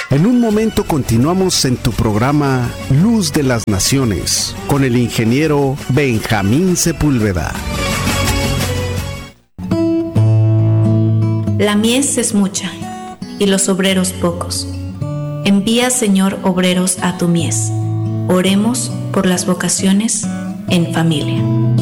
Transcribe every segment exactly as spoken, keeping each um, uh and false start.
En un momento continuamos en tu programa Luz de las Naciones con el ingeniero Benjamín Sepúlveda. La mies es mucha y los obreros pocos. Envía, Señor, obreros a tu mies. Oremos por las vocaciones en familia.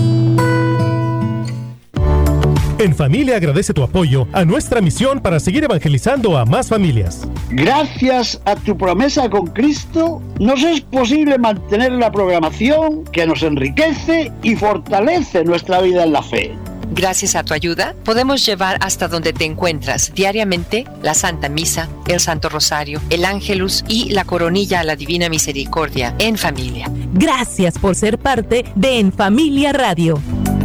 En Familia agradece tu apoyo a nuestra misión para seguir evangelizando a más familias. Gracias a tu promesa con Cristo, nos es posible mantener la programación que nos enriquece y fortalece nuestra vida en la fe. Gracias a tu ayuda, podemos llevar hasta donde te encuentras diariamente la Santa Misa, el Santo Rosario, el Ángelus y la Coronilla a la Divina Misericordia en familia. Gracias por ser parte de En Familia Radio.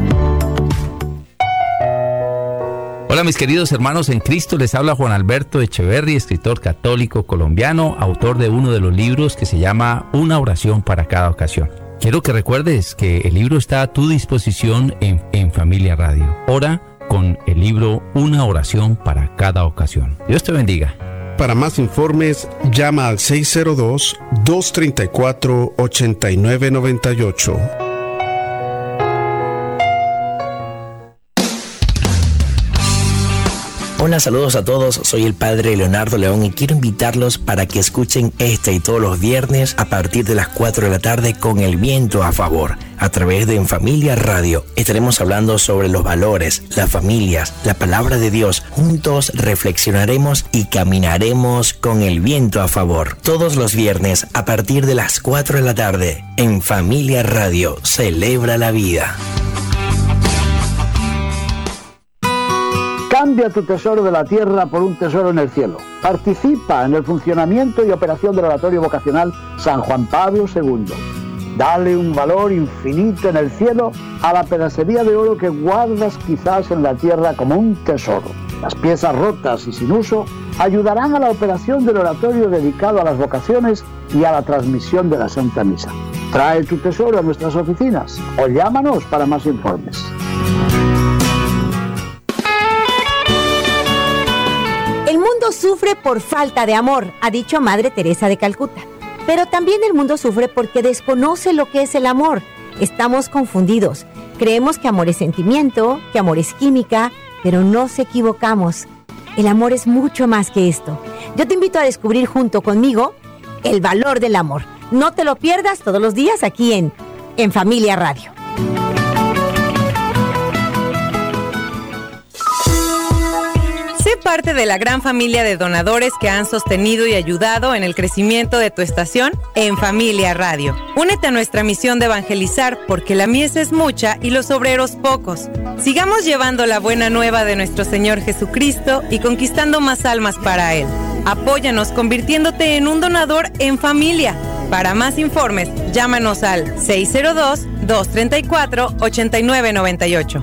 Hola mis queridos hermanos en Cristo, les habla Juan Alberto Echeverry, escritor católico colombiano, autor de uno de los libros que se llama Una oración para cada ocasión. Quiero que recuerdes que el libro está a tu disposición en, en Familia Radio. Ora con el libro Una oración para cada ocasión. Dios te bendiga. Para más informes, llama al seis cero dos, dos tres cuatro, ocho nueve nueve ocho. Hola, saludos a todos, soy el Padre Leonardo León y quiero invitarlos para que escuchen este y todos los viernes a partir de las cuatro de la tarde con el viento a favor. A través de En Familia Radio estaremos hablando sobre los valores, las familias, la palabra de Dios. Juntos reflexionaremos y caminaremos con el viento a favor. Todos los viernes a partir de las cuatro de la tarde en Familia Radio. Celebra la vida. Cambia tu tesoro de la tierra por un tesoro en el cielo. Participa en el funcionamiento y operación del oratorio vocacional San Juan Pablo segundo. Dale un valor infinito en el cielo a la pedacería de oro que guardas quizás en la tierra como un tesoro. Las piezas rotas y sin uso ayudarán a la operación del oratorio dedicado a las vocaciones y a la transmisión de la Santa Misa. Trae tu tesoro a nuestras oficinas o llámanos para más informes. El mundo sufre por falta de amor, ha dicho Madre Teresa de Calcuta. Pero también el mundo sufre porque desconoce lo que es el amor. Estamos confundidos. Creemos que amor es sentimiento, que amor es química, pero nos equivocamos. El amor es mucho más que esto. Yo te invito a descubrir junto conmigo el valor del amor. No te lo pierdas todos los días aquí en, en Familia Radio. Sé parte de la gran familia de donadores que han sostenido y ayudado en el crecimiento de tu estación En Familia Radio. Únete a nuestra misión de evangelizar porque la mies es mucha y los obreros pocos. Sigamos llevando la buena nueva de nuestro Señor Jesucristo y conquistando más almas para Él. Apóyanos convirtiéndote en un donador en familia. Para más informes, llámanos al seis cero dos, dos tres cuatro, ocho nueve nueve ocho.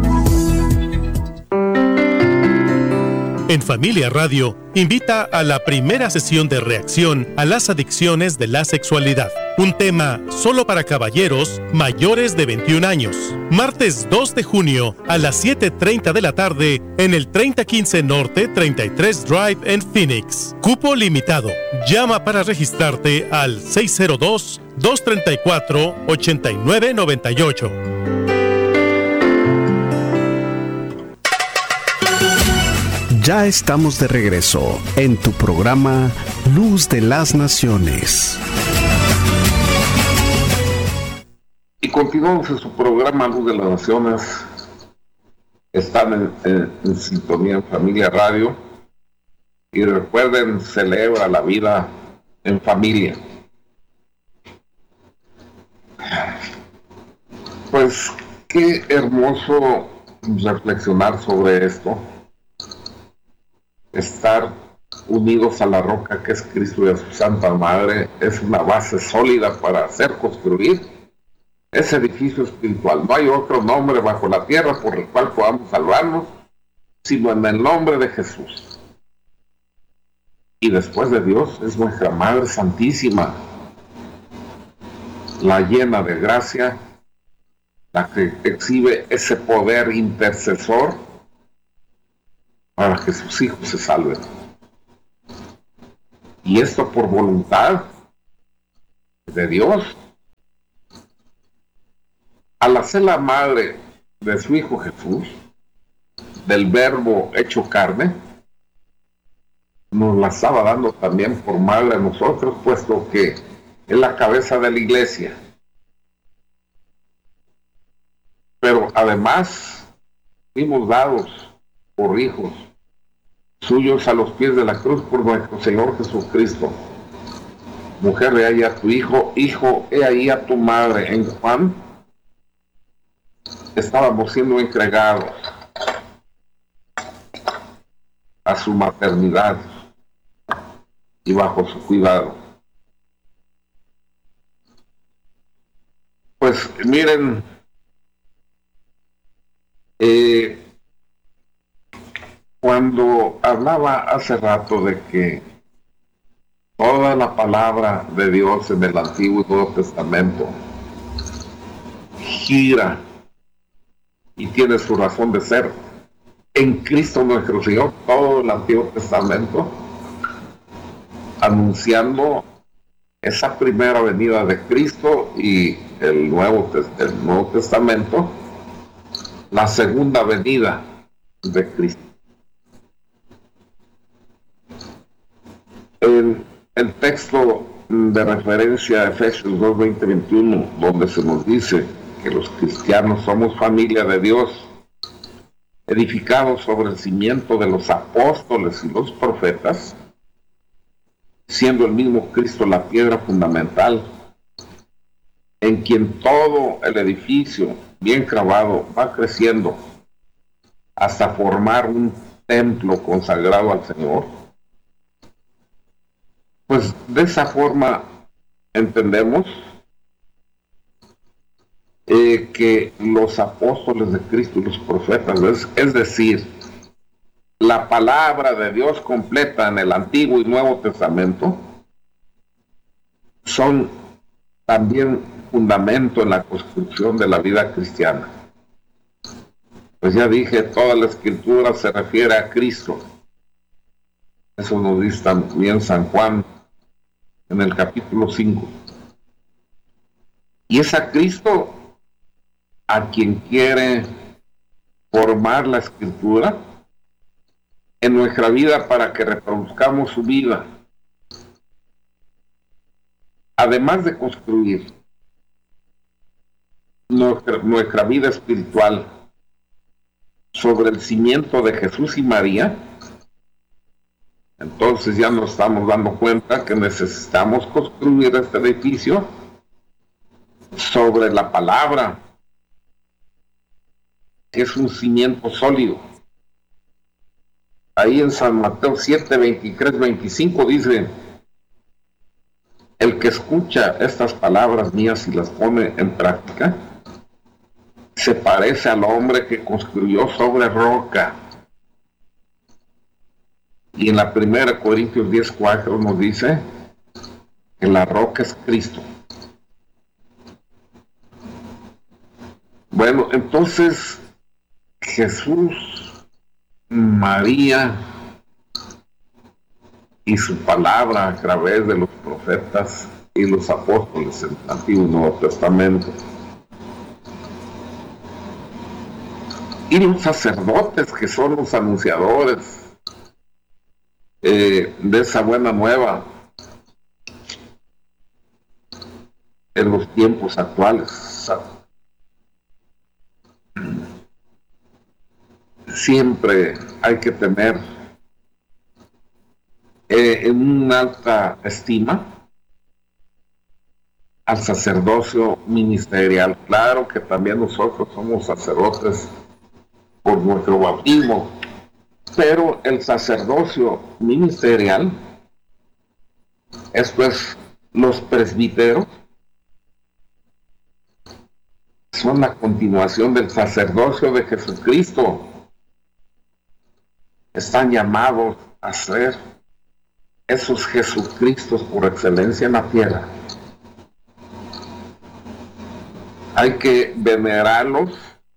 En Familia Radio, invita a la primera sesión de reacción a las adicciones de la sexualidad. Un tema solo para caballeros mayores de veintiún años. Martes dos de junio a las siete treinta de la tarde en el treinta quince Norte treinta y tres Drive en Phoenix. Cupo limitado. Llama para registrarte al seis cero dos, dos tres cuatro, ocho nueve nueve ocho. Ya estamos de regreso en tu programa Luz de las Naciones. Y continuamos en su programa Luz de las Naciones. Están en, en, en sintonía en Familia Radio. Y recuerden, celebra la vida en familia. Pues qué hermoso reflexionar sobre esto. Estar unidos a la roca que es Cristo y a su Santa Madre es una base sólida para hacer construir ese edificio espiritual. No hay otro nombre bajo la tierra por el cual podamos salvarnos, sino en el nombre de Jesús. Y después de Dios es nuestra Madre Santísima, la llena de gracia, la que exhibe ese poder intercesor para que sus hijos se salven. Y esto por voluntad de Dios. Al hacer la madre de su Hijo Jesús, del Verbo hecho carne, nos la estaba dando también por madre a nosotros, puesto que es la cabeza de la iglesia. Pero además fuimos dados por hijos suyos a los pies de la cruz por nuestro Señor Jesucristo. Mujer, he ahí a tu hijo, hijo, he ahí a tu madre. En Juan estábamos siendo entregados a su maternidad y bajo su cuidado. Pues miren, eh, cuando hablaba hace rato de que toda la palabra de Dios en el Antiguo y Nuevo Testamento gira y tiene su razón de ser en Cristo nuestro Señor, todo el Antiguo Testamento anunciando esa primera venida de Cristo, y el Nuevo, el Nuevo Testamento la segunda venida de Cristo. En el texto de referencia a Efesios dos, veinte, veintiuno, donde se nos dice que los cristianos somos familia de Dios, edificados sobre el cimiento de los apóstoles y los profetas, siendo el mismo Cristo la piedra fundamental, en quien todo el edificio bien clavado va creciendo hasta formar un templo consagrado al Señor. Pues de esa forma entendemos eh, que los apóstoles de Cristo y los profetas, es, es decir, la palabra de Dios completa en el Antiguo y Nuevo Testamento, son también fundamento en la construcción de la vida cristiana. Pues ya dije, toda la Escritura se refiere a Cristo. Eso nos dice también San Juan en el capítulo cinco. Y es a Cristo a quien quiere formar la Escritura en nuestra vida para que reproduzcamos su vida. Además de construir nuestra, nuestra vida espiritual sobre el cimiento de Jesús y María, entonces ya nos estamos dando cuenta que necesitamos construir este edificio sobre la palabra, que es un cimiento sólido. Ahí en San Mateo siete, veintitrés, veinticinco dice: el que escucha estas palabras mías y las pone en práctica, se parece al hombre que construyó sobre roca. Y en la primera Corintios diez, cuatro nos dice que la roca es Cristo. Bueno, entonces Jesús, María y su palabra a través de los profetas y los apóstoles en el Antiguo y Nuevo Testamento, y los sacerdotes, que son los anunciadores eh, de esa buena nueva en los tiempos actuales. Siempre hay que tener eh, en una alta estima al sacerdocio ministerial. Claro que también nosotros somos sacerdotes por nuestro bautismo, pero el sacerdocio ministerial, esto es, los presbíteros, son la continuación del sacerdocio de Jesucristo. Están llamados a ser esos Jesucristos por excelencia en la tierra. Hay que venerarlos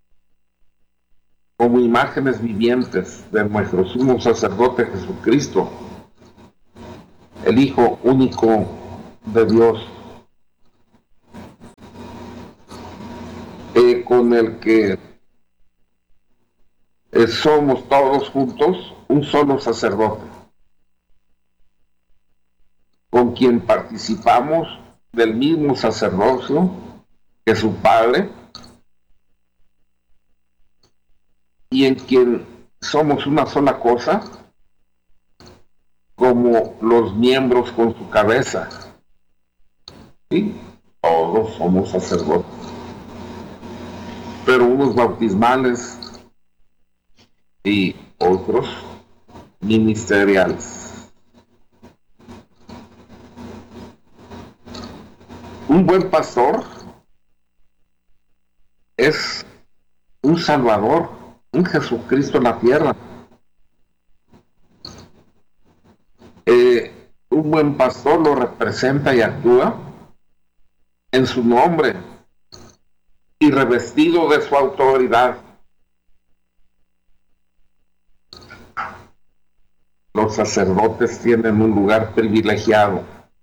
como imágenes vivientes de nuestro sumo sacerdote Jesucristo, el Hijo único de Dios, eh, con el que eh, somos todos juntos un solo sacerdote, con quien participamos del mismo sacerdocio que su Padre, y en quien somos una sola cosa, como los miembros con su cabeza. ¿Sí? Todos somos sacerdotes, pero unos bautismales y otros ministeriales. Un buen pastor es un Salvador, un Jesucristo en la tierra. Eh, un buen pastor lo representa y actúa en su nombre y revestido de su autoridad. Los sacerdotes tienen un lugar privilegiado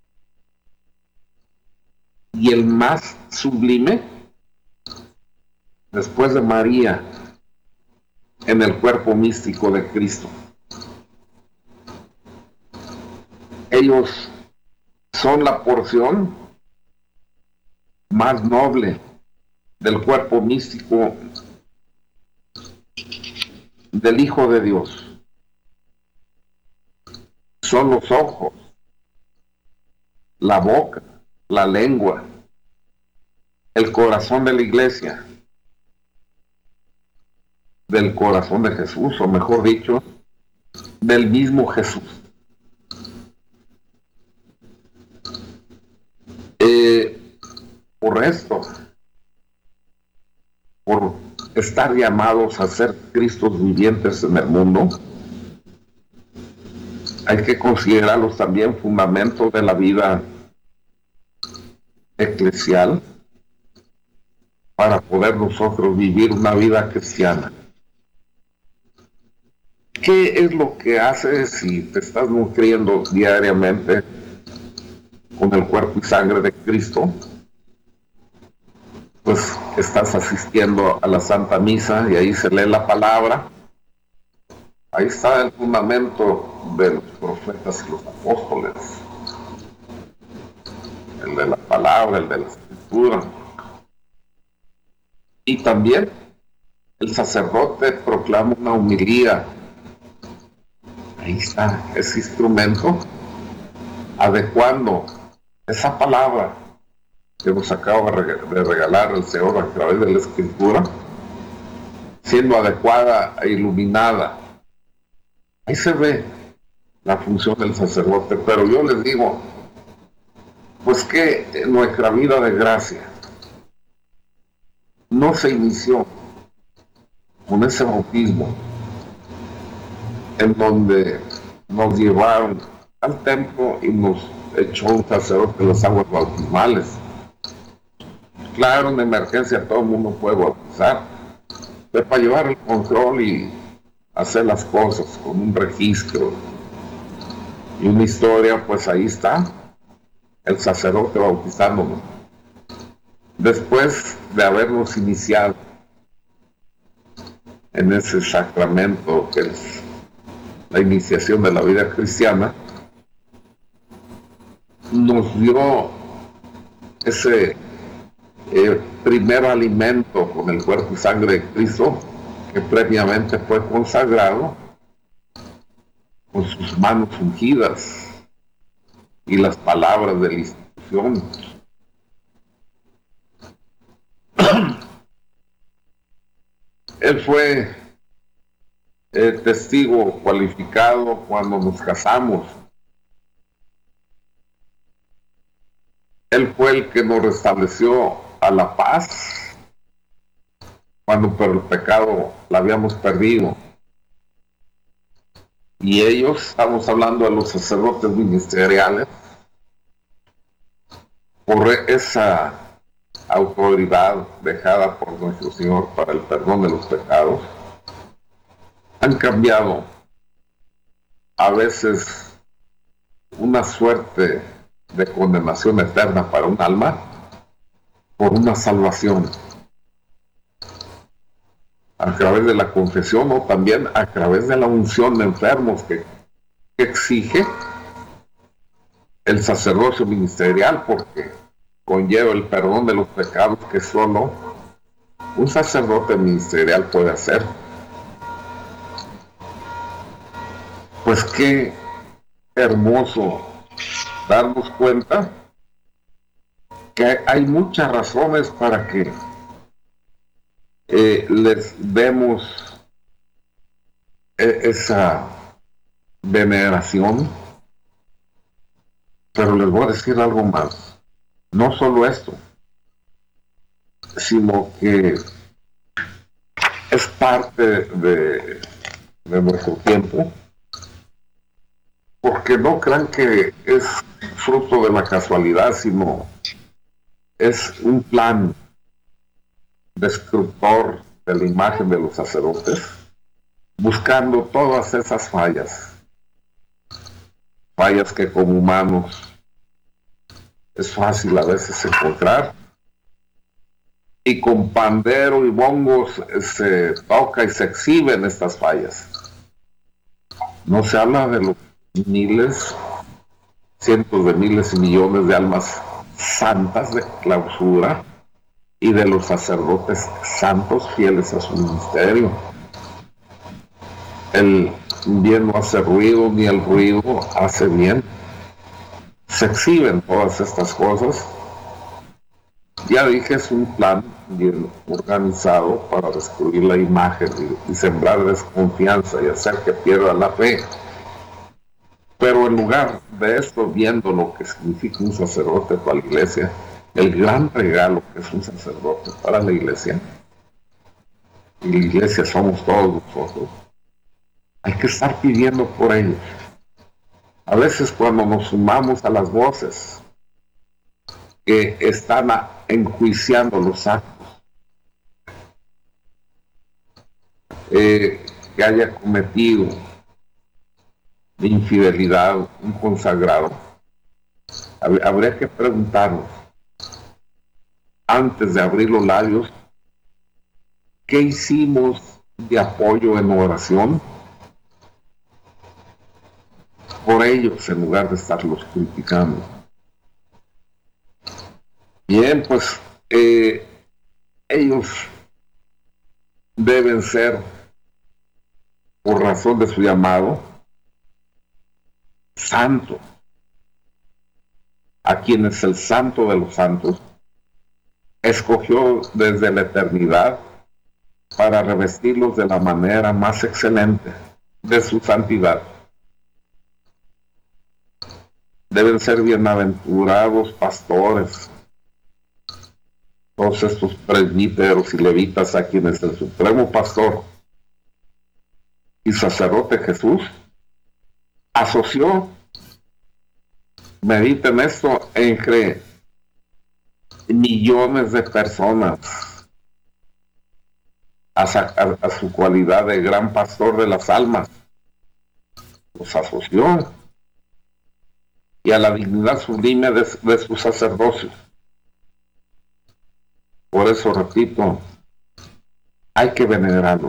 y el más sublime, después de María, en el cuerpo místico de Cristo. Ellos son la porción más noble del cuerpo místico del Hijo de Dios. Son los ojos, la boca, la lengua, el corazón de la iglesia, del corazón de Jesús, o mejor dicho, del mismo Jesús. Eh, por esto, por estar llamados a ser Cristos vivientes en el mundo, hay que considerarlos también fundamentos de la vida eclesial para poder nosotros vivir una vida cristiana. ¿Qué es lo que haces si te estás nutriendo diariamente con el cuerpo y sangre de Cristo? Pues estás asistiendo a la Santa Misa y ahí se lee la palabra. Ahí está el fundamento de los profetas y los apóstoles, el de la palabra, el de la escritura. Y también el sacerdote proclama una homilía. Ahí está ese instrumento, adecuando esa palabra que nos acaba de regalar el Señor a través de la Escritura, siendo adecuada e iluminada. Ahí se ve la función del sacerdote, pero yo les digo, pues que nuestra vida de gracia no se inició con ese bautismo en donde nos llevaron al templo y nos echó un sacerdote de las aguas bautismales. Claro, en emergencia todo el mundo puede bautizar, pero para llevar el control y hacer las cosas con un registro y una historia, pues ahí está el sacerdote bautizándonos. Después de habernos iniciado en ese sacramento que es la iniciación de la vida cristiana, nos dio ese eh, primer alimento con el cuerpo y sangre de Cristo, que previamente fue consagrado con sus manos ungidas y las palabras de la institución. Él fue el testigo cualificado cuando nos casamos. Él fue el que nos restableció a la paz cuando por el pecado la habíamos perdido. Y ellos, estamos hablando de los sacerdotes ministeriales, por esa autoridad dejada por nuestro Señor para el perdón de los pecados, han cambiado a veces una suerte de condenación eterna para un alma por una salvación a través de la confesión o también a través de la unción de enfermos que, que exige el sacerdocio ministerial, porque conlleva el perdón de los pecados que solo un sacerdote ministerial puede hacer. Pues qué hermoso darnos cuenta que hay muchas razones para que eh, les demos eh, esa veneración. Pero les voy a decir algo más. No solo esto, sino que es parte de, de nuestro tiempo, porque no crean que es fruto de la casualidad, sino es un plan destructor de la imagen de los sacerdotes, buscando todas esas fallas, fallas que como humanos es fácil a veces encontrar, y con pandero y bongos se toca y se exhiben estas fallas. No se habla de los miles, cientos de miles y millones de almas santas de clausura y de los sacerdotes santos fieles a su ministerio. El bien no hace ruido, ni el ruido hace bien. Se exhiben todas estas cosas. Ya dije, es un plan bien organizado para destruir la imagen y, y sembrar desconfianza y hacer que pierda la fe. Pero en lugar de esto, viendo lo que significa un sacerdote para la iglesia, el gran regalo que es un sacerdote para la iglesia, y la iglesia somos todos nosotros, hay que estar pidiendo por ellos. A veces cuando nos sumamos a las voces que están a, enjuiciando los actos eh, que haya cometido de infidelidad un consagrado, habría que preguntarnos antes de abrir los labios, ¿qué hicimos de apoyo en oración por ellos en lugar de estarlos criticando? Bien, pues eh, ellos deben ser, por razón de su llamado, santos, a quienes el Santo de los Santos escogió desde la eternidad para revestirlos de la manera más excelente de su santidad. Deben ser bienaventurados pastores, todos estos presbíteros y levitas a quienes el supremo pastor y sacerdote Jesús asoció, mediten esto, entre millones de personas a, a, a su cualidad de gran pastor de las almas. Los asoció, y a la dignidad sublime de, de su sacerdocio. Por eso, repito, hay que venerarlos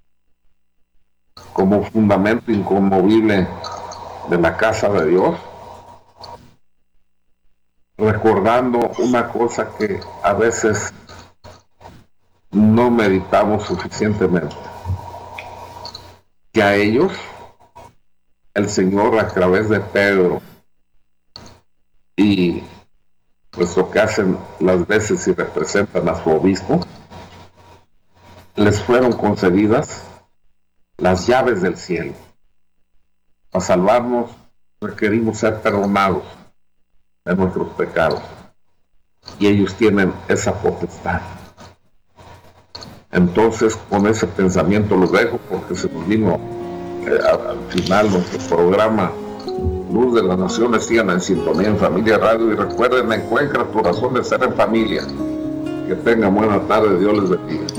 como fundamento inconmovible de la casa de Dios, recordando una cosa que a veces no meditamos suficientemente, que a ellos el Señor, a través de Pedro y pues lo que hacen las veces y representan a su obispo, les fueron concedidas las llaves del cielo. Para salvarnos requerimos ser perdonados de nuestros pecados, y ellos tienen esa potestad. Entonces, con ese pensamiento los dejo, porque se nos vino eh, al final nuestro programa Luz de las Naciones. Sigan en sintonía en Familia Radio, y recuerden, encuentra tu razón de ser en familia. Que tengan buena tarde, Dios les bendiga.